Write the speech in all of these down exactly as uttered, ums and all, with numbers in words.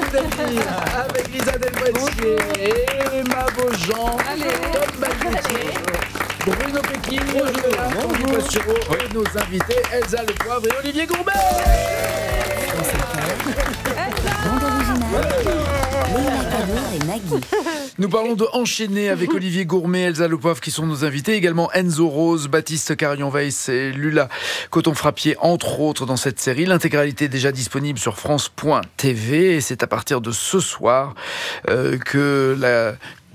Delphine, avec Lisa Delboissier, Emma Beaujean, Tom Balducci, Bruno Pekin, Bonjour Sureau et nos invités Elsa Le Poivre et Olivier Gourmet. Nous parlons de Enchaîner avec Olivier Gourmet, Elsa Le Poivre qui sont nos invités, également Enzo Rose, Baptiste Carillon-Weiss et Lula Coton-Frappier, entre autres dans cette série. L'intégralité est déjà disponible sur France point T V et c'est à partir de ce soir euh, que la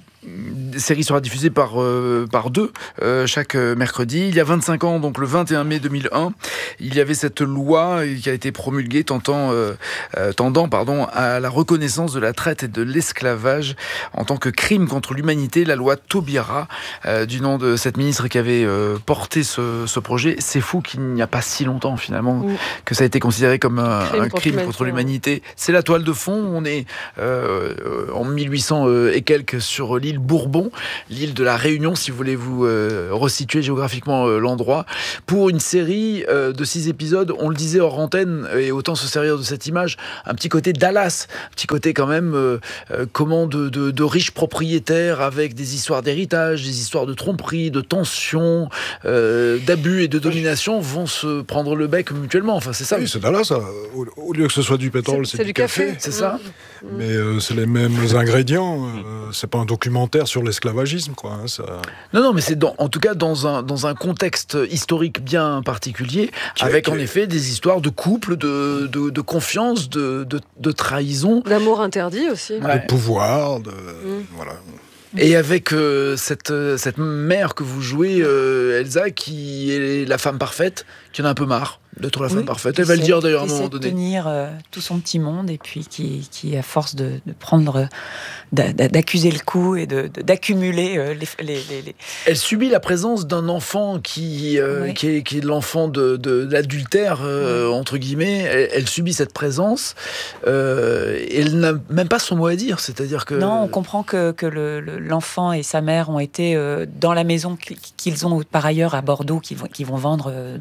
série sera diffusée par, euh, par deux euh, chaque mercredi. Il y a vingt-cinq ans, donc le vingt et un mai deux mille un, il y avait cette loi qui a été promulguée tentant, euh, euh, tendant pardon, à la reconnaissance de la traite et de l'esclavage en tant que crime contre l'humanité, la loi Taubira, euh, du nom de cette ministre qui avait euh, porté ce, ce projet. C'est fou qu'il n'y a pas si longtemps finalement mmh. que ça a été considéré comme un crime, un contre, crime contre l'humanité. C'est la toile de fond. On est euh, en mille huit cents et quelques sur l'île Bourbon, l'île de la Réunion, si vous voulez vous euh, resituer géographiquement euh, l'endroit, pour une série euh, de six épisodes. On le disait hors antenne, et autant se servir de cette image, un petit côté Dallas, un petit côté quand même euh, euh, comment de, de, de riches propriétaires avec des histoires d'héritage, des histoires de tromperie, de tension, euh, d'abus et de domination vont se prendre le bec mutuellement. Enfin, c'est ça. Oui, c'est Dallas. Ça. Au, au lieu que ce soit du pétrole, c'est, c'est, c'est du café. café. C'est ça. Mmh. Mais euh, c'est les mêmes ingrédients. Euh, c'est pas un documentaire sur l'esclavagisme, quoi. Hein, ça... Non, non, mais c'est dans, en tout cas dans un, dans un contexte historique bien particulier, qui avec est, en est... effet des histoires de couple, de, de, de confiance, de, de, de trahison. D'amour interdit aussi. Ouais. De pouvoir, de... Mmh. Voilà. Et avec euh, cette, cette mère que vous jouez, euh, Elsa, qui est la femme parfaite, qui en a un peu marre d'être la femme oui, parfaite. Elle va le dire d'ailleurs à un moment donné. Qui tenir euh, tout son petit monde et puis qui, qui à force de, de prendre, d'accuser le coup et de, de, d'accumuler euh, les, les, les, les... Elle subit la présence d'un enfant qui, euh, oui. qui, est, qui est l'enfant de, de, de l'adultère, euh, oui. entre guillemets. Elle, elle subit cette présence euh, et elle n'a même pas son mot à dire. C'est-à-dire que... Non, on comprend que, que le, le, l'enfant et sa mère ont été euh, dans la maison qu'ils ont par ailleurs à Bordeaux, qu'ils vont, qu'ils vont vendre euh,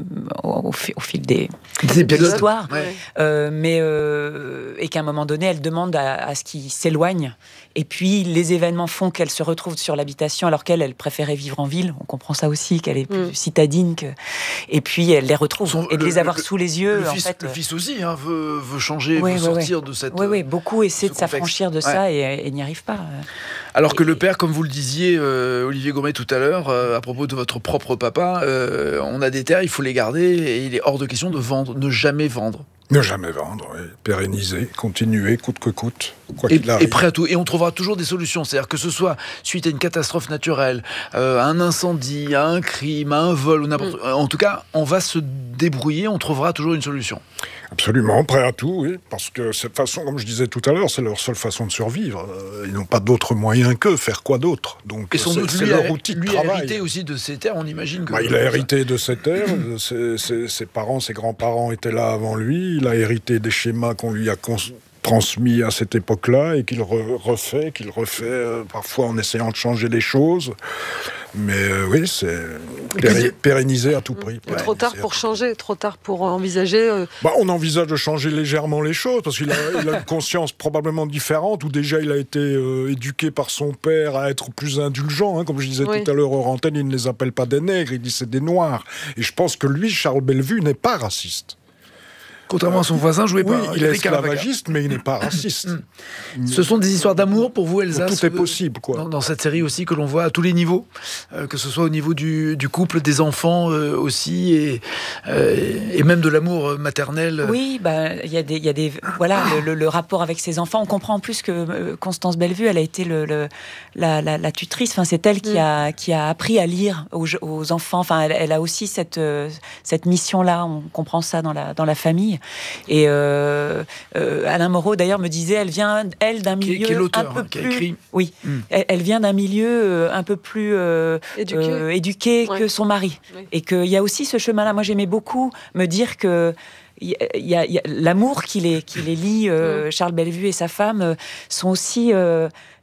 au, au fil des, des histoires, ouais. euh, mais euh, et qu'à un moment donné, elle demande à, à ce qu'ils s'éloignent. Et puis les événements font qu'elle se retrouve sur l'habitation, alors qu'elle, elle préférait vivre en ville. On comprend ça aussi, qu'elle est plus mm. citadine. Que... Et puis elle les retrouve. Son, et de le, les avoir le, sous les yeux. Le, en fils, fait, le fils aussi hein, veut, veut changer, oui, veut oui, sortir oui. de cette. Oui, oui, beaucoup essaient de contexte. s'affranchir de ouais. ça et, et n'y arrivent pas. Alors et, que le père, comme vous le disiez, euh, Olivier Gourmet tout à l'heure, euh, à propos de votre propre papa, euh, on a des terres, il faut les garder et il est hors de question de vendre, ne jamais vendre. Ne jamais vendre, oui. Pérenniser, continuer, coûte que coûte, quoi et, qu'il arrive. Et prêt à tout. Et on trouvera toujours des solutions. C'est-à-dire que ce soit suite à une catastrophe naturelle, euh, à un incendie, à un crime, à un vol, ou n'importe. Mm. En tout cas, on va se débrouiller, on trouvera toujours une solution. Absolument, prêt à tout, oui. Parce que cette façon, comme je disais tout à l'heure, c'est leur seule façon de survivre. Ils n'ont pas d'autre moyen qu'eux, faire quoi d'autre. Donc, et sans c'est, doute, c'est lui, leur a, outil de lui travail. a hérité aussi de ses terres, on imagine que... Bah, il a hérité de ses terres, ses, ses, ses parents, ses grands-parents étaient là avant lui, il a hérité des schémas qu'on lui a cons- transmis à cette époque-là et qu'il re- refait, qu'il refait euh, parfois en essayant de changer les choses. Mais euh, oui, c'est péri- pérenniser à tout prix. Ouais. Trop tard pour changer, trop tard pour envisager... Euh... Bah, on envisage de changer légèrement les choses, parce qu'il a, il a une conscience probablement différente, où déjà il a été euh, éduqué par son père à être plus indulgent. Hein, comme je disais oui. tout à l'heure hors antenne, il ne les appelle pas des nègres, il dit c'est des noirs. Et je pense que lui, Charles Bellevue, n'est pas raciste. Contrairement à son voisin, joué oui, par... il est esclavagiste, mais il n'est pas raciste. Ce sont des histoires d'amour pour vous, Elsa. Tout est possible, quoi. Dans, dans cette série aussi, que l'on voit à tous les niveaux, euh, que ce soit au niveau du, du couple, des enfants euh, aussi, et, euh, et même de l'amour maternel. Oui, bah, y a des, y a des, voilà, le, le, le rapport avec ses enfants. On comprend en plus que euh, Constance Bellevue, elle a été le, le, la, la, la tutrice. Enfin, c'est elle qui, mm. a, qui a appris à lire aux, aux enfants. Enfin, elle, elle a aussi cette, euh, cette mission-là. On comprend ça dans la, dans la famille. Et euh, euh, Alain Moreau d'ailleurs me disait, elle vient elle d'un milieu qui est, qui est l'auteur, un peu hein, plus, qui a écrit. oui, mm. elle, elle vient d'un milieu euh, un peu plus euh, éduqué, euh, éduqué ouais. que son mari, oui. Et qu'il y a aussi ce chemin-là. Moi, j'aimais beaucoup me dire que il y a, il y a l'amour qui les qui les lie, euh, mm. Charles Bellevue et sa femme euh, sont aussi. Euh,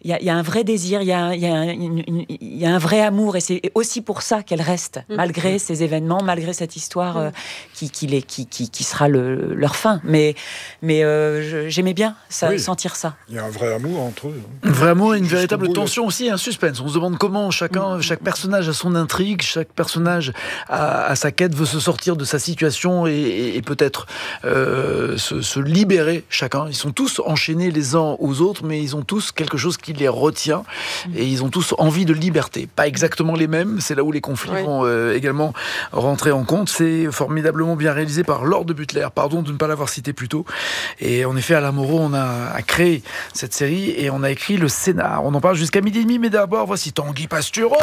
il y a, y a un vrai désir, il y a, y, a y a un vrai amour, et c'est aussi pour ça qu'elle reste, mmh. malgré ces événements, malgré cette histoire euh, qui, qui, les, qui, qui, qui sera le, leur fin. Mais, mais euh, je, j'aimais bien ça, oui. sentir ça. Il y a un vrai amour entre eux. Un vrai amour et une véritable tension aussi, un suspense. On se demande comment chacun, mmh. chaque personnage a son intrigue, chaque personnage a, a sa quête, veut se sortir de sa situation et, et, et peut-être euh, se, se libérer chacun. Ils sont tous enchaînés les uns aux autres, mais ils ont tous quelque chose qui les retient et ils ont tous envie de liberté. Pas exactement les mêmes, c'est là où les conflits oui. vont euh, également rentrer en compte. C'est formidablement bien réalisé par Lord de Butler, pardon de ne pas l'avoir cité plus tôt. Et en effet, Alain Moreau, on a, a créé cette série et on a écrit le scénar. On en parle jusqu'à midi et demi, mais d'abord, voici Tanguy Pastureau.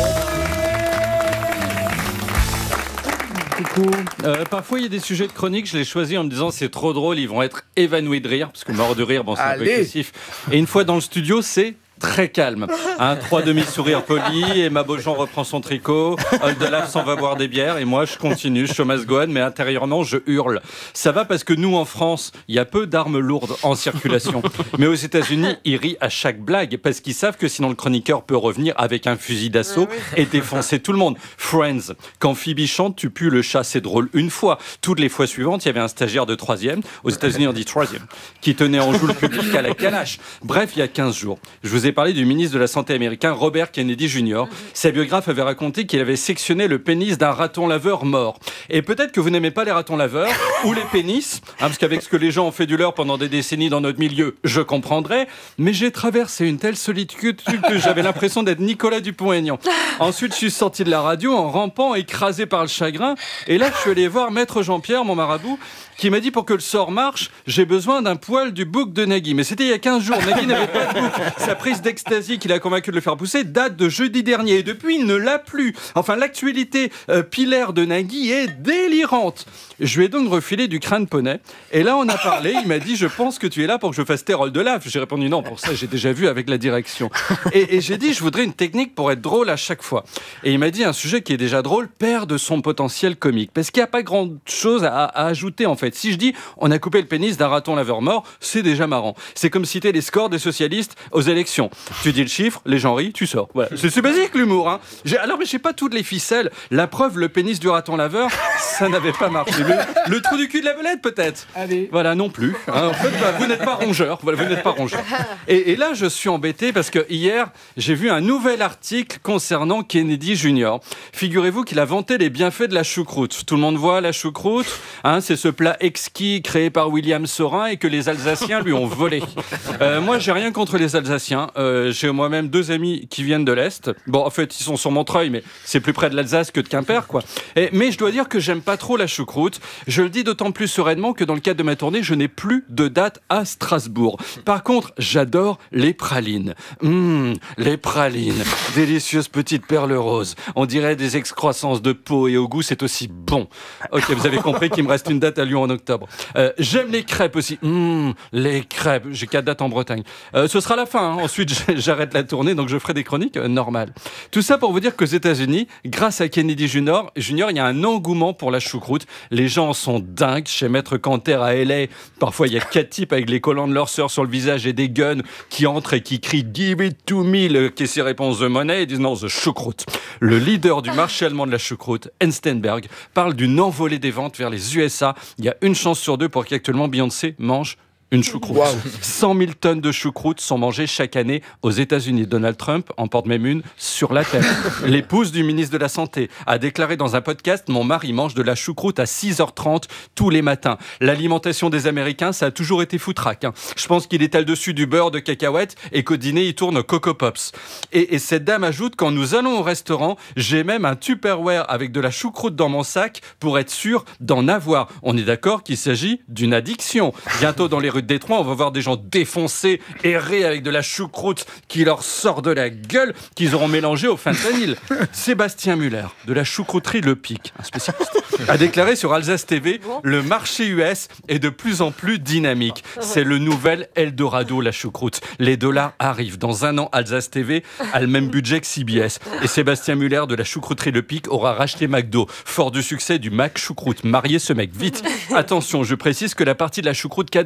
Coucou. Euh, parfois, il y a des sujets de chronique, je les choisis en me disant c'est trop drôle, ils vont être évanouis de rire, parce que mort de rire, bon, c'est Allez. un peu excessif. Et une fois dans le studio, c'est très calme. Un trois demi-sourires polis, Emma Beaujean reprend son tricot, Oldelaf s'en va boire des bières, et moi, je continue, je show must go on, mais intérieurement, je hurle. Ça va parce que nous, en France, il y a peu d'armes lourdes en circulation. Mais aux États-Unis, ils rient à chaque blague, parce qu'ils savent que sinon le chroniqueur peut revenir avec un fusil d'assaut et défoncer tout le monde. Friends, quand Phoebe chante, tu pues le chat, c'est drôle une fois. Toutes les fois suivantes, il y avait un stagiaire de troisième, aux États-Unis on dit troisième, qui tenait en joue le public à la calache. Bref, il y a quinze jours, je vous ai parlé du ministre de la Santé américain Robert Kennedy junior Sa biographe avait raconté qu'il avait sectionné le pénis d'un raton laveur mort. Et peut-être que vous n'aimez pas les ratons laveurs ou les pénis, hein, parce qu'avec ce que les gens ont fait du leur pendant des décennies dans notre milieu, je comprendrais, mais j'ai traversé une telle solitude que j'avais l'impression d'être Nicolas Dupont-Aignan. Ensuite, je suis sorti de la radio en rampant, écrasé par le chagrin, et là, je suis allé voir Maître Jean-Pierre, mon marabout, qui m'a dit pour que le sort marche, j'ai besoin d'un poil du bouc de Nagui. Mais c'était il y a quinze jours, Nagui n'avait pas de bouc. Sa prise d'ecstasy qu'il a convaincu de le faire pousser date de jeudi dernier. Et depuis, il ne l'a plus. Enfin, l'actualité euh, pilaire de Nagui est délirante. Je lui ai donc refilé du crâne poney. Et là, on a parlé. Il m'a dit, je pense que tu es là pour que je fasse tes rôles de lave. J'ai répondu non, pour ça, j'ai déjà vu avec la direction. Et, et j'ai dit, je voudrais une technique pour être drôle à chaque fois. Et il m'a dit, un sujet qui est déjà drôle perd de son potentiel comique. Parce qu'il n'y a pas grand-chose à, à ajouter, en fait. Si je dis on a coupé le pénis d'un raton laveur mort, c'est déjà marrant. C'est comme citer les scores des socialistes aux élections. Tu dis le chiffre, les gens rient, tu sors. Voilà. C'est, c'est basique l'humour. Hein. J'ai, alors mais je sais pas toutes les ficelles. La preuve, le pénis du raton laveur, ça n'avait pas marché. Le, le trou du cul de la belette peut-être. Allez. Voilà non plus. Hein. En fait, bah, vous n'êtes pas rongeur. Voilà, vous n'êtes pas rongeur. Et, et là, je suis embêté parce que hier, j'ai vu un nouvel article concernant Kennedy junior Figurez-vous qu'il a vanté les bienfaits de la choucroute. Tout le monde voit la choucroute. Hein, c'est ce plat exquis créé par William Saurin et que les Alsaciens lui ont volé. Euh, moi, j'ai rien contre les Alsaciens. Euh, j'ai moi-même deux amis qui viennent de l'Est. Bon, en fait, ils sont sur Montreuil, mais c'est plus près de l'Alsace que de Quimper, quoi. Et, mais je dois dire que j'aime pas trop la choucroute. Je le dis d'autant plus sereinement que dans le cadre de ma tournée, je n'ai plus de date à Strasbourg. Par contre, j'adore les pralines. Mmh, les pralines. Délicieuses petites perles roses. On dirait des excroissances de peau et au goût, c'est aussi bon. Ok, vous avez compris qu'il me reste une date à Lyon en octobre. Euh, j'aime les crêpes aussi. Mmh, les crêpes. J'ai quatre dates en Bretagne. Euh, ce sera la fin. Hein. Ensuite, j'arrête la tournée, donc je ferai des chroniques euh, normales. Tout ça pour vous dire qu'aux États-Unis, grâce à Kennedy junior, junior, il y a un engouement pour la choucroute. Les gens sont dingues. Chez Maître Canter à L A, parfois il y a quatre types avec les collants de leur sœur sur le visage et des guns qui entrent et qui crient Give it to me, le caissier répond The Money, et disent non, The choucroute. Le leader du marché allemand de la choucroute, Henstenberg, parle d'une envolée des ventes vers les U S A. Il y a une chance sur deux pour qu'actuellement Beyoncé mange une choucroute. Wow. cent mille tonnes de choucroute sont mangées chaque année aux États-Unis. Donald Trump en porte même une sur la tête. L'épouse du ministre de la Santé a déclaré dans un podcast « Mon mari mange de la choucroute à six heures trente tous les matins ». L'alimentation des Américains, ça a toujours été foutraque. Hein. Je pense qu'il étale dessus du beurre de cacahuète et qu'au dîner, il tourne Coco Pops. Et, et cette dame ajoute « Quand nous allons au restaurant, j'ai même un Tupperware avec de la choucroute dans mon sac pour être sûr d'en avoir ». On est d'accord qu'il s'agit d'une addiction. Bientôt dans les rues de Détroit, on va voir des gens défoncés, errer avec de la choucroute qui leur sort de la gueule, qu'ils auront mélangé au fentanyl. Sébastien Muller, de la choucrouterie Le Pic, un spécialiste, a déclaré sur Alsace T V « Le marché U S est de plus en plus dynamique. C'est le nouvel Eldorado, la choucroute. Les dollars arrivent. Dans un an, Alsace T V a le même budget que C B S. Et Sébastien Muller, de la choucrouterie Le Pic, aura racheté McDo, fort du succès du Mac Choucroute. Mariez ce mec, vite. Attention, je précise que la partie de la choucroute qu'adorent les Américains,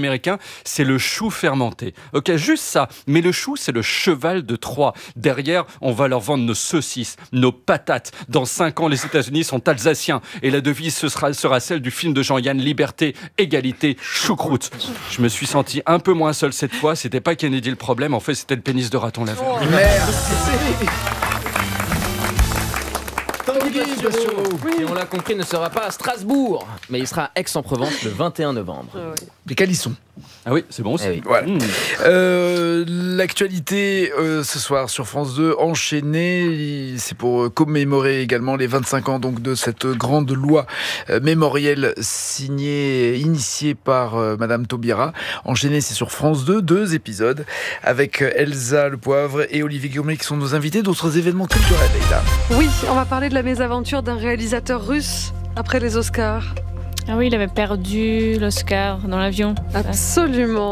américain, c'est le chou fermenté. Ok, juste ça. Mais le chou, c'est le cheval de Troie. Derrière, on va leur vendre nos saucisses, nos patates. Dans cinq ans, les États-Unis sont alsaciens. Et la devise ce sera, sera celle du film de Jean-Yann, liberté, égalité, choucroute. Je me suis senti un peu moins seul cette fois. C'était pas Kennedy le problème, en fait, c'était le pénis de raton laveur. Oh, merci. Oui. Et on l'a compris, ne sera pas à Strasbourg, mais il sera à Aix-en-Provence le vingt et un novembre. Ah oui. Les calissons. Ah oui, c'est bon aussi. Eh oui. Voilà. Mmh. Euh, l'actualité euh, ce soir sur France deux, enchaînée, c'est pour commémorer également les vingt-cinq ans donc, de cette grande loi euh, mémorielle signée, initiée par euh, Madame Taubira. Enchaînée, c'est sur France deux, deux épisodes, avec Elsa Le Poivre et Olivier Gourmet qui sont nos invités. D'autres événements culturels, là. Oui, on va parler de la mésaventure d'un réalisateur russe après les Oscars. Ah oui, il avait perdu l'Oscar dans l'avion. Absolument.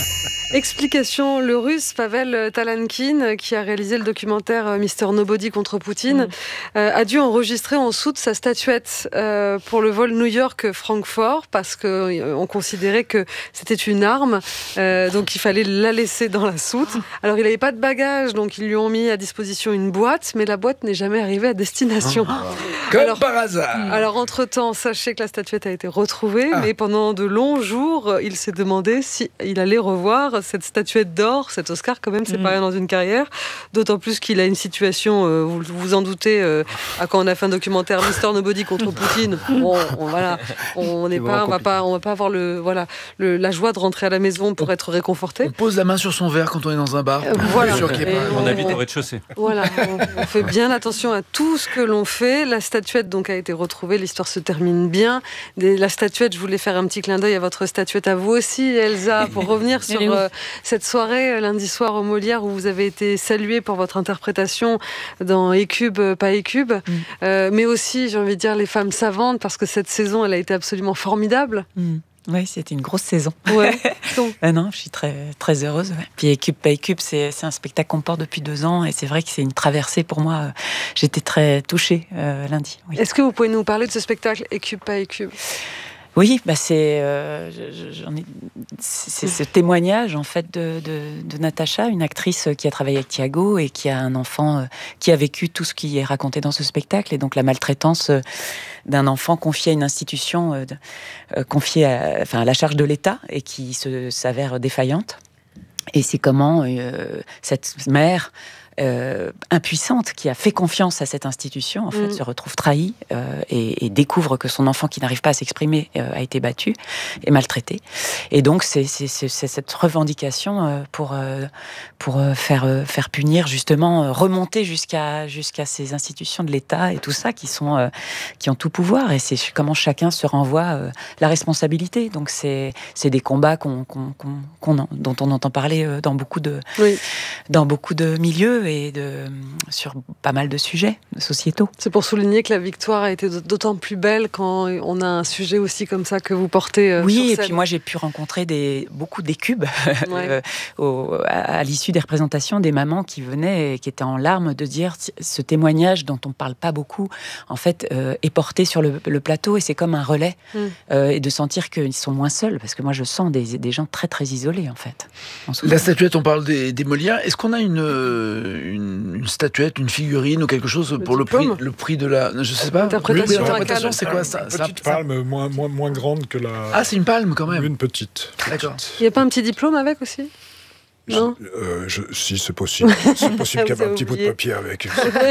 Explication, le russe Pavel Talankin, qui a réalisé le documentaire mister Nobody contre Poutine, mmh. euh, a dû enregistrer en dessous de sa statuette euh, pour le vol New York-Francfort, parce qu'on euh, considérait que c'était une arme, euh, donc il fallait la laisser dans la soute. Alors il n'avait pas de bagages, donc ils lui ont mis à disposition une boîte, mais la boîte n'est jamais arrivée à destination. Ah. Comme alors, par hasard. Alors entre-temps, sachez que la statuette a été retrouvée, ah. mais pendant de longs jours, il s'est demandé s'il allait revoir cette statuette d'or, cet Oscar quand même, c'est mmh. pas rien dans une carrière, d'autant plus qu'il a une situation, euh, vous vous en doutez, euh, quand on a fait un documentaire mister Nobody contre Poutine, bon, on, voilà, on n'est pas, on va pas, on va pas avoir le, voilà, le, la joie de rentrer à la maison pour être réconforté. On pose la main sur son verre quand on est dans un bar. Euh, voilà. Sûr qu'il y a pas... on, on habite au rez-de-chaussée. Voilà, on, on fait bien attention à tout ce que l'on fait. La statuette donc a été retrouvée, l'histoire se termine bien. Des, la statuette, je voulais faire un petit clin d'œil à votre statuette à vous aussi, Elsa, pour revenir sur euh, cette soirée lundi soir au Molière où vous avez été saluée pour votre interprétation dans Écube, pas Écube, mm. euh, mais aussi, j'ai envie de dire, les femmes savantes, parce que cette saison, elle a été absolument formidable. Mm. Oui, c'était une grosse saison. Ouais. ah non, je suis très, très heureuse. Ouais. Puis Écube, pas Écube, c'est, c'est un spectacle qu'on porte depuis deux ans et c'est vrai que c'est une traversée pour moi. J'étais très touchée euh, lundi. Oui. Est-ce que vous pouvez nous parler de ce spectacle Écube, pas Écube ? Oui, bah c'est, euh, j'en ai, c'est, c'est ce témoignage en fait de, de, de Natacha, une actrice qui a travaillé avec Thiago et qui a un enfant euh, qui a vécu tout ce qui est raconté dans ce spectacle et donc la maltraitance euh, d'un enfant confié à une institution, euh, euh, confiée à, enfin, à la charge de l'État et qui se, s'avère défaillante. Et c'est comment euh, cette mère Euh, impuissante, qui a fait confiance à cette institution, en fait, mmh. se retrouve trahie euh, et, et découvre que son enfant qui n'arrive pas à s'exprimer euh, a été battu et maltraité. Et donc, c'est, c'est, c'est, c'est cette revendication euh, pour, euh, pour euh, faire, euh, faire punir, justement, euh, remonter jusqu'à, jusqu'à ces institutions de l'État et tout ça qui, sont, euh, qui ont tout pouvoir. Et c'est comment chacun se renvoie euh, la responsabilité. Donc, c'est, c'est des combats qu'on, qu'on, qu'on, qu'on, dont on entend parler euh, dans beaucoup de, oui. dans beaucoup de milieux et de, sur pas mal de sujets sociétaux. C'est pour souligner que la victoire a été d'autant plus belle quand on a un sujet aussi comme ça que vous portez euh, oui, sur scène. Et puis moi j'ai pu rencontrer des, beaucoup d'écubes ouais. euh, au, à, à l'issue des représentations, des mamans qui venaient et qui étaient en larmes de dire ce témoignage dont on parle pas beaucoup en fait euh, est porté sur le, le plateau et c'est comme un relais mm. euh, et de sentir qu'ils sont moins seuls parce que moi je sens des, des gens très très isolés en fait. En la statuette, on parle des, des Molières. Est-ce qu'on a une Une, une statuette, une figurine ou quelque chose le pour le prix, le prix de la, je sais pas. L'interprétation, oui, l'interprétation c'est quoi ça? Une petite ça, palme, ça... moins, moins, moins grande que la. Ah, c'est une palme quand même. Une petite. D'accord. Il n'y a pas un petit diplôme avec aussi? Non. Euh, je, si c'est possible, c'est possible qu'il y ait un petit bout de papier avec.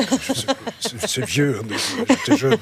c'est, c'est vieux, j'étais jeune.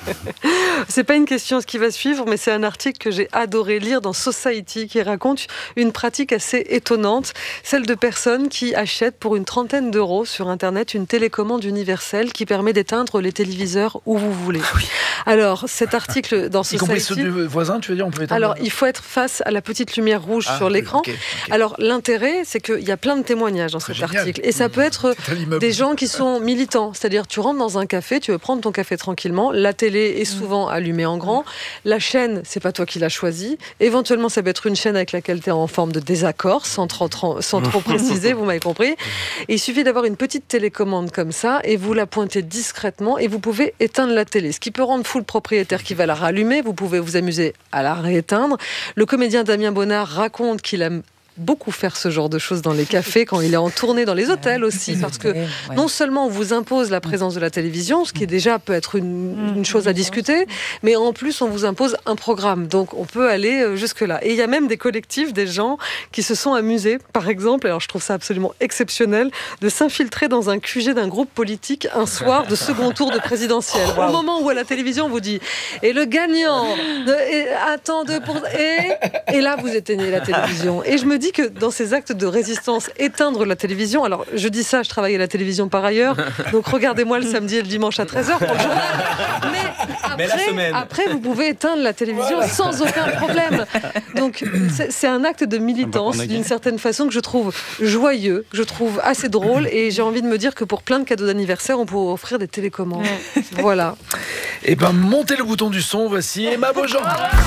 C'est pas une question ce qui va suivre, mais c'est un article que j'ai adoré lire dans Society qui raconte une pratique assez étonnante, celle de personnes qui achètent pour une trentaine d'euros sur Internet une télécommande universelle qui permet d'éteindre les téléviseurs où vous voulez. Ah oui. Alors cet article dans Society, y compris ceux du voisin, tu veux dire, on peut éteindre. Alors il faut être face à la petite lumière rouge ah, sur l'écran. Okay, okay. Alors l'intérêt, c'est c'est qu'il y a plein de témoignages dans cet génial. article. Et ça peut être des gens qui sont militants. C'est-à-dire, tu rentres dans un café, tu veux prendre ton café tranquillement, la télé est souvent allumée en grand, la chaîne, c'est pas toi qui l'as choisie. Éventuellement, ça peut être une chaîne avec laquelle tu es en forme de désaccord, sans trop, sans trop préciser, vous m'avez compris. Et il suffit d'avoir une petite télécommande comme ça, et vous la pointez discrètement, et vous pouvez éteindre la télé. Ce qui peut rendre fou le propriétaire qui va la rallumer. Vous pouvez vous amuser à la rééteindre. Le comédien Damien Bonnard raconte qu'il aime beaucoup faire ce genre de choses dans les cafés, quand il est en tournée, dans les hôtels aussi, parce que non seulement on vous impose la présence de la télévision, ce qui est déjà peut être une, une chose à discuter, mais en plus on vous impose un programme, donc on peut aller jusque-là. Et il y a même des collectifs, des gens qui se sont amusés, par exemple, alors je trouve ça absolument exceptionnel, de s'infiltrer dans un Q G d'un groupe politique un soir de second tour de présidentielle. Wow. Au moment où à la télévision on vous dit « Et le gagnant de, et, attends deux pour... Et, et là vous éteignez la télévision. » Et je me dis que dans ces actes de résistance, éteindre la télévision, alors je dis ça, je travaille à la télévision par ailleurs, donc regardez-moi le samedi et le dimanche à treize heures pour le journal. Mais après, Mais après, vous pouvez éteindre la télévision voilà. sans aucun problème. Donc c'est, c'est un acte de militance d'une certaine façon que je trouve joyeux, que je trouve assez drôle, et j'ai envie de me dire que pour plein de cadeaux d'anniversaire, on peut offrir des télécommandes. Voilà. Et ben montez le bouton du son, voici Emma Beaujean.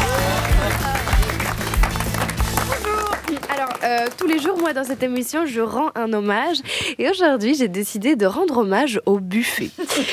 Alors, euh, tous les jours, moi, dans cette émission, je rends un hommage. Et aujourd'hui, j'ai décidé de rendre hommage au buffet.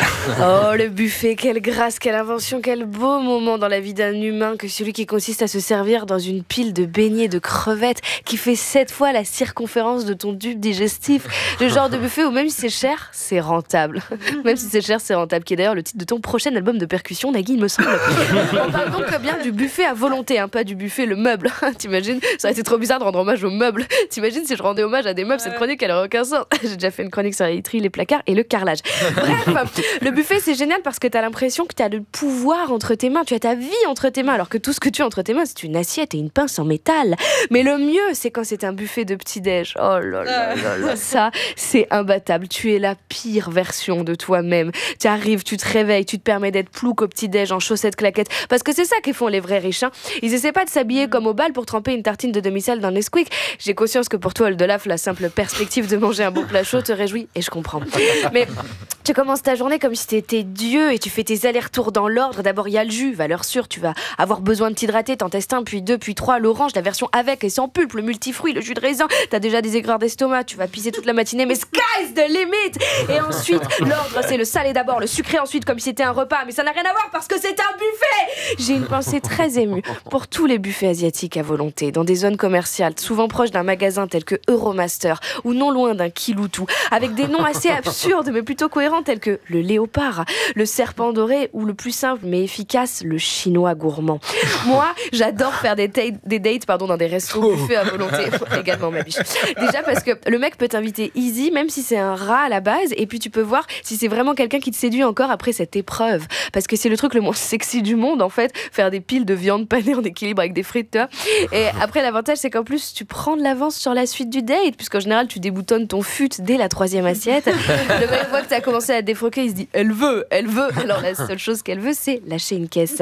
Oh, le buffet, quelle grâce, quelle invention, quel beau moment dans la vie d'un humain que celui qui consiste à se servir dans une pile de beignets de crevettes qui fait sept fois la circonférence de ton tube digestif. Le genre de buffet où même si c'est cher, c'est rentable. Même si c'est cher, c'est rentable. Qui est d'ailleurs le titre de ton prochain album de percussion, Nagui, il me semble. On parle donc bien du buffet à volonté, hein, pas du buffet, le meuble. T'imagines ? Ça aurait été trop bizarre de rendre hommage aux meubles. T'imagines si je rendais hommage à des meubles, cette chronique elle aurait aucun sens. J'ai déjà fait une chronique sur la literie, les placards et le carrelage. Bref, le buffet c'est génial parce que t'as l'impression que t'as le pouvoir entre tes mains, tu as ta vie entre tes mains, alors que tout ce que tu as entre tes mains c'est une assiette et une pince en métal. Mais le mieux c'est quand c'est un buffet de petit-déj. Oh là là là là, ça c'est imbattable. Tu es la pire version de toi-même. Tu arrives, tu te réveilles, tu te permets d'être plouc au petit-déj en chaussettes claquettes, parce que c'est ça que font les vrais riches. Hein. Ils essaient pas de s'habiller comme au bal pour tremper une tartine de demi-sel dans Nesquik. J'ai conscience que pour toi, Oldelaf, la simple perspective de manger un bon plat chaud te réjouit, et je comprends. Mais tu commences ta journée comme si t'étais Dieu et tu fais tes allers-retours dans l'ordre. D'abord, il y a le jus, valeur sûre, tu vas avoir besoin de t'hydrater, t'en testes un, puis deux, puis trois, l'orange, la version avec et sans pulpe, le multifruit, le jus de raisin, t'as déjà des aigreurs d'estomac, tu vas pisser toute la matinée, mais sky's the limit. Et ensuite, l'ordre, c'est le salé d'abord, le sucré ensuite, comme si c'était un repas, mais ça n'a rien à voir parce que c'est un buffet. J'ai une pensée très émue pour tous les buffets asiatiques à volonté, dans des zones commerciales, souvent proches d'un magasin tel que Euromaster ou non loin d'un Kiloutou, avec des noms assez absurdes mais plutôt cohérents tels que le léopard, le serpent doré ou le plus simple mais efficace, le chinois gourmand. Moi, j'adore faire des, ta- des dates pardon, dans des restos buffets à volonté, également ma biche. Déjà parce que le mec peut t'inviter easy même si c'est un rat à la base, et puis tu peux voir si c'est vraiment quelqu'un qui te séduit encore après cette épreuve, parce que c'est le truc le moins sexy du monde en fait, faire des piles de viande panée en équilibre avec des frites, toi. Et après l'avantage c'est qu'en plus tu prends de l'avance sur la suite du date, puisqu'en général tu déboutonnes ton fut dès la troisième assiette. Le mec voit que tu as commencé à te défroquer, il se dit elle veut, elle veut. Alors la seule chose qu'elle veut c'est lâcher une caisse. Et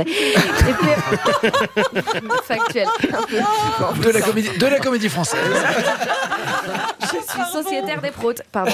puis factuel. Un peu. De la comédie, de la comédie française. Je suis sociétaire des proutes. Pardon.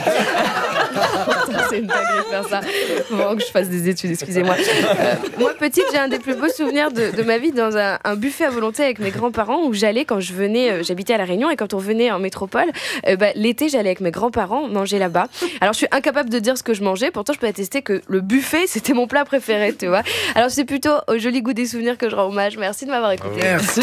C'est une dinguerie de faire ça. Bon, que je fasse des études, excusez-moi. Euh, moi, petite, j'ai un des plus beaux souvenirs de, de ma vie dans un, un buffet à volonté avec mes grands-parents où j'allais quand je venais, euh, j'habitais à La Réunion, et quand on venait en métropole, euh, bah, l'été, j'allais avec mes grands-parents manger là-bas. Alors, je suis incapable de dire ce que je mangeais, pourtant, je peux attester que le buffet, c'était mon plat préféré, tu vois. Alors, c'est plutôt au joli goût des souvenirs que je rends hommage. Merci de m'avoir écouté. Merci.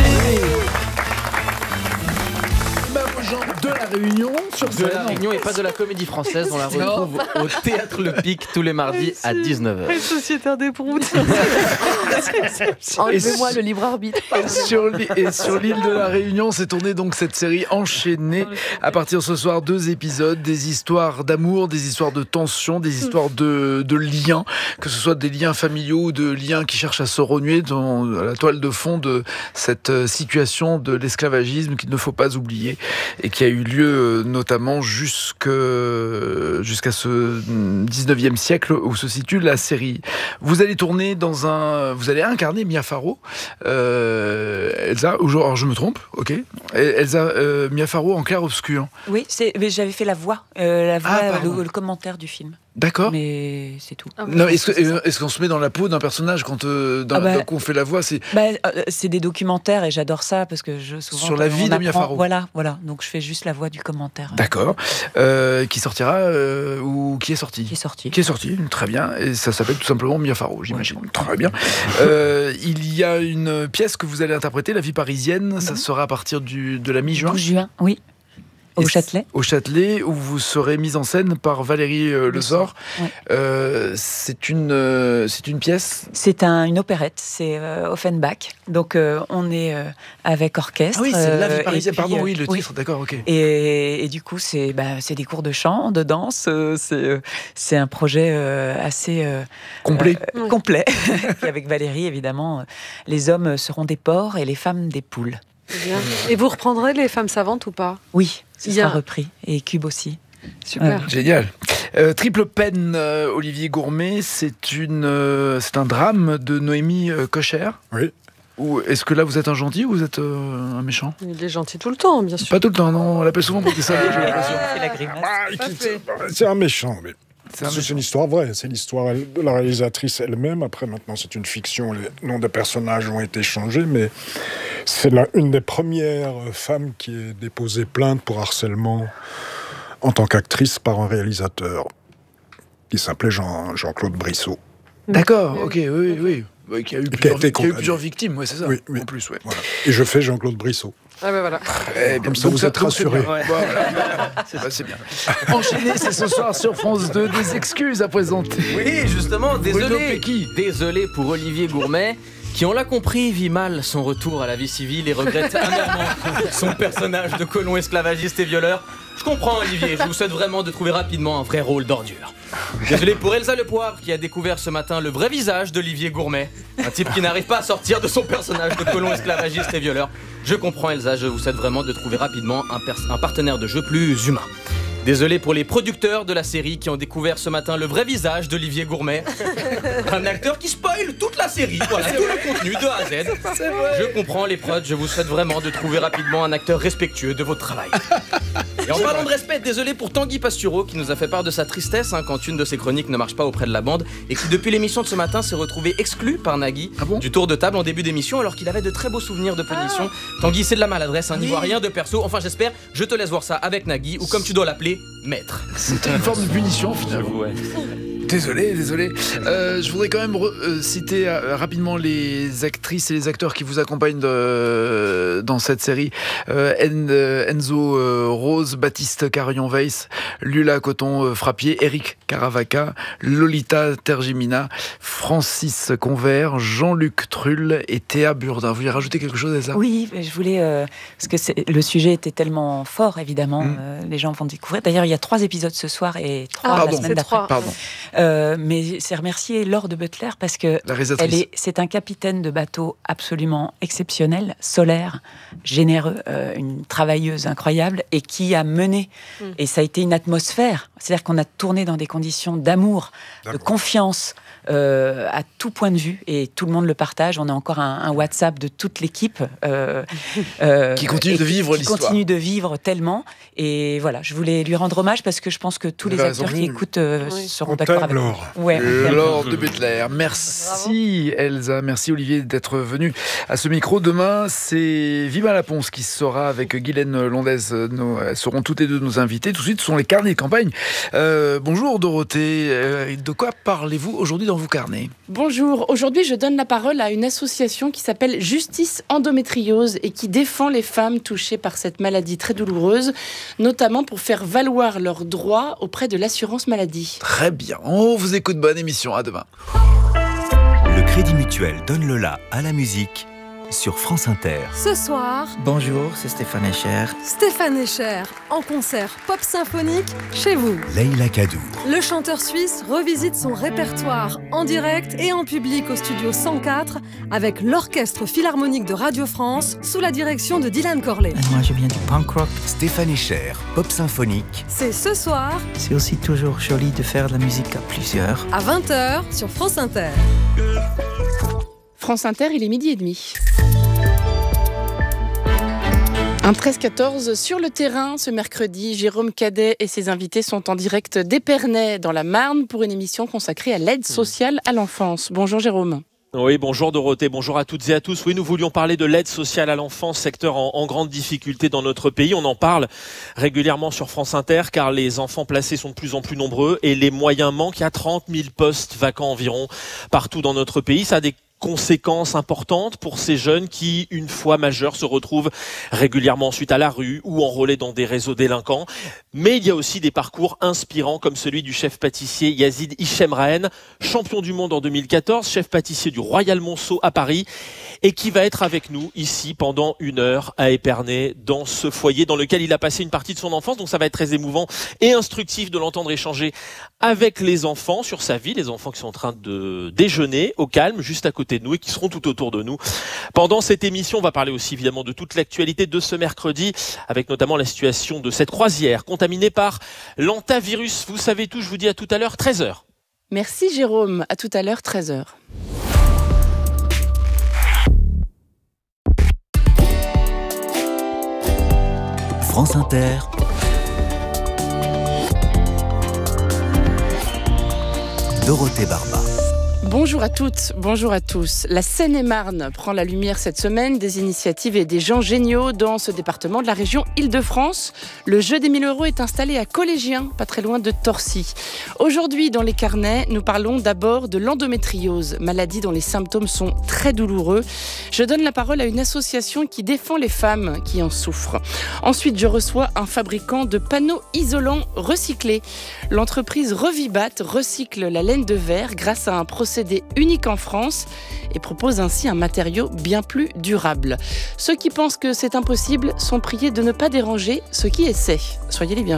De la Réunion sur De la Réunion et pas de la Comédie Française. On la retrouve au Théâtre Le Pic tous les mardis à dix-neuf heures. Sociétaire des proutes. Enlevez-moi le libre arbitre. Sur l'île, et sur l'île de la Réunion s'est tournée donc cette série enchaînée. À partir de ce soir, deux épisodes, des histoires d'amour, des histoires de tension, des histoires de, de liens, que ce soit des liens familiaux ou de liens qui cherchent à se renouer dans la toile de fond de cette situation de l'esclavagisme qu'il ne faut pas oublier, et qui a eu lieu notamment jusque, jusqu'à ce dix-neuvième siècle où se situe la série. Vous allez tourner dans un... Vous allez incarner Mia Farrow. Euh, Elsa, alors je me trompe, ok. Elsa euh, Mia Farrow en clair-obscur. Oui, c'est, mais j'avais fait la voix, euh, la voix ah, le, le commentaire du film. D'accord. Mais c'est tout. Ah, non, est-ce, que, est-ce qu'on se met dans la peau d'un personnage quand, euh, dans, ah bah, quand on fait la voix c'est... Bah, euh, c'est des documentaires et j'adore ça parce que je souvent sur la vie de Mia Farrow. Voilà, voilà. Donc je fais juste la voix du commentaire. D'accord. Euh, qui sortira euh, ou qui est sorti Qui est sorti. Qui est sorti. Très bien. Et ça s'appelle tout simplement Mia Farrow, j'imagine. Ouais. Très bien. euh, il y a une pièce que vous allez interpréter, La vie parisienne. Mm-hmm. Ça sera à partir du, de la mi-juin. douze juin, oui. Au Châtelet. Au Châtelet, où vous serez mise en scène par Valérie euh, Le Sort. Ouais. Euh, c'est, une, euh, c'est une pièce C'est un, une opérette, c'est euh, Offenbach. Donc euh, on est euh, avec orchestre. Ah oui, c'est La vie parisienne, puis, pardon, oui, le oui. titre, d'accord, ok. Et, et du coup, c'est, bah, c'est des cours de chant, de danse. Euh, c'est, euh, c'est un projet euh, assez... Euh, complet. Euh, complet. Avec Valérie, évidemment, les hommes seront des porcs et les femmes des poules. Bien. Et vous reprendrez Les femmes savantes ou pas ? Oui, ce Il sera y a... repris. Et Cube aussi. Super. Ouais. Génial. Euh, Triple peine, euh, Olivier Gourmet, c'est, une, euh, c'est un drame de Noémie euh, Cocher. Oui. Ou est-ce que là vous êtes un gentil ou vous êtes euh, un méchant ? Il est gentil tout le temps, bien sûr. Pas tout le temps, non. On l'appelle souvent pour que ça. J'ai l'impression. C'est la grimace. Ah, c'est un méchant, mais... C'est, c'est une histoire vraie, c'est l'histoire de la réalisatrice elle-même. Après, maintenant, c'est une fiction, les noms des personnages ont été changés, mais c'est la, une des premières femmes qui ait déposé plainte pour harcèlement en tant qu'actrice par un réalisateur qui s'appelait Jean, Jean-Claude Brissot. D'accord, ok, oui, oui. oui. Oui, qui a eu plusieurs, qui a qui a eu plusieurs victimes, ouais, c'est ça. Oui, oui. En plus, ouais. Voilà. Et je fais Jean-Claude Brissot. Ah ben voilà. Eh, comme ça, vous êtes rassurés. Ouais. Voilà. c'est, bah, c'est bien. Enchaîné, c'est ce soir sur France deux. Des excuses à présenter. Oui, justement, désolé. Péqui. Désolé pour Olivier Gourmet, qui, on l'a compris, vit mal son retour à la vie civile et regrette amèrement son personnage de colon esclavagiste et violeur. Je comprends, Olivier, je vous souhaite vraiment de trouver rapidement un vrai rôle d'ordure. Désolé pour Elsa Le Poivre, qui a découvert ce matin le vrai visage d'Olivier Gourmet, un type qui n'arrive pas à sortir de son personnage de colon esclavagiste et violeur. Je comprends, Elsa, je vous souhaite vraiment de trouver rapidement un, pers- un partenaire de jeu plus humain. Désolé pour les producteurs de la série qui ont découvert ce matin le vrai visage d'Olivier Gourmet. Un acteur qui spoil toute la série, voilà, tout le contenu de A à Z. Je comprends les prods, je vous souhaite vraiment de trouver rapidement un acteur respectueux de votre travail. Et en parlant de respect, désolé pour Tanguy Pastureau qui nous a fait part de sa tristesse hein, quand une de ses chroniques ne marche pas auprès de la bande et qui depuis l'émission de ce matin s'est retrouvé exclu par Nagui ah bon du tour de table en début d'émission alors qu'il avait de très beaux souvenirs de punition. Ah. Tanguy, c'est de la maladresse, hein, n'y voit rien de perso. Enfin j'espère, je te laisse voir ça avec Nagui ou comme tu dois l'appeler, maître. C'était une forme de punition finalement. Ouais. Désolé, désolé. Euh, je voudrais quand même re- euh, citer euh, rapidement les actrices et les acteurs qui vous accompagnent de, dans cette série. Euh, en, euh, Enzo euh, Rose, Baptiste Carrion-Weiss, Lula Coton-Frappier, Eric Caravaca, Lolita Tergimina, Francis Convert, Jean-Luc Trull et Théa Burdin. Vous voulez rajouter quelque chose à ça ? Oui, je voulais... Euh, parce que c'est, le sujet était tellement fort, évidemment. Mmh. Euh, les gens vont découvrir. D'ailleurs, il y a trois épisodes ce soir et trois ah, la pardon, semaine d'après. Trois. Pardon. Euh, mais c'est remercier Laure de Butler parce que elle est, c'est un capitaine de bateau absolument exceptionnel, solaire, généreux, euh, une travailleuse incroyable et qui a mené. Mm. Et ça a été une atmosphère. C'est-à-dire qu'on a tourné dans des conditions d'amour, D'accord. de confiance. Euh, à tout point de vue et tout le monde le partage. On a encore un, un WhatsApp de toute l'équipe euh, euh, qui continue de vivre qui l'histoire. Qui continue de vivre tellement. Et voilà, je voulais lui rendre hommage parce que je pense que tous les acteurs qui écoutent euh, oui. seront on d'accord avec Laure. Ouais, Laure de Butler. Merci Bravo. Elsa, merci Olivier d'être venu à ce micro. Demain, c'est Viva la Ponce qui sera avec Guylaine Londaise. Nos, elles seront toutes les deux nos invités. Tout de suite, ce sont les carnets de campagne. Euh, bonjour Dorothée. Euh, de quoi parlez-vous aujourd'hui dans vos carnets? Bonjour, aujourd'hui je donne la parole à une association qui s'appelle Justice Endométriose et qui défend les femmes touchées par cette maladie très douloureuse, notamment pour faire valoir leurs droits auprès de l'assurance maladie. Très bien, on vous écoute, bonne émission, à demain. Le Crédit Mutuel donne le la à la musique sur France Inter. Ce soir, bonjour, c'est Stéphane Echer. Stéphane Echer, en concert pop symphonique chez vous. Leïla Kadour. Le chanteur suisse revisite son répertoire en direct et en public au studio cent quatre avec l'Orchestre Philharmonique de Radio France sous la direction de Dylan Corley. Et moi, je viens du punk rock. Stéphane Echer, pop symphonique. C'est ce soir. C'est aussi toujours joli de faire de la musique à plusieurs. À vingt heures sur France Inter. France Inter, il est midi et demi. Un treize quatorze sur le terrain ce mercredi, Jérôme Cadet et ses invités sont en direct d'Épernay dans la Marne pour une émission consacrée à l'aide sociale à l'enfance. Bonjour Jérôme. Oui, bonjour Dorothée, bonjour à toutes et à tous. Oui, nous voulions parler de l'aide sociale à l'enfance, secteur en, en grande difficulté dans notre pays. On en parle régulièrement sur France Inter car les enfants placés sont de plus en plus nombreux et les moyens manquent. Il y a trente mille postes vacants environ partout dans notre pays. Ça a des conséquences importantes pour ces jeunes qui, une fois majeurs, se retrouvent régulièrement ensuite à la rue ou enrôlés dans des réseaux délinquants. Mais il y a aussi des parcours inspirants comme celui du chef pâtissier Yazid Hichemrahen, champion du monde en deux mille quatorze, chef pâtissier du Royal Monceau à Paris et qui va être avec nous ici pendant une heure à Épernay dans ce foyer dans lequel il a passé une partie de son enfance. Donc ça va être très émouvant et instructif de l'entendre échanger avec les enfants sur sa vie, les enfants qui sont en train de déjeuner au calme juste à côté de nous et qui seront tout autour de nous. Pendant cette émission, on va parler aussi évidemment de toute l'actualité de ce mercredi, avec notamment la situation de cette croisière contaminée par l'hantavirus. Vous savez tout, je vous dis à tout à l'heure, treize heures. Merci Jérôme, à tout à l'heure, treize heures. France Inter. Dorothée Barba. Bonjour à toutes, bonjour à tous. La Seine-et-Marne prend la lumière cette semaine, des initiatives et des gens géniaux dans ce département de la région Île-de-France. Le jeu des mille euros est installé à Collégien, pas très loin de Torcy. Aujourd'hui, dans les carnets, nous parlons d'abord de l'endométriose, maladie dont les symptômes sont très douloureux. Je donne la parole à une association qui défend les femmes qui en souffrent. Ensuite, je reçois un fabricant de panneaux isolants recyclés. L'entreprise Revibat recycle la laine de verre grâce à un procédé unique en France et propose ainsi un matériau bien plus durable. Ceux qui pensent que c'est impossible sont priés de ne pas déranger ceux qui essaient. Soyez les bienvenus.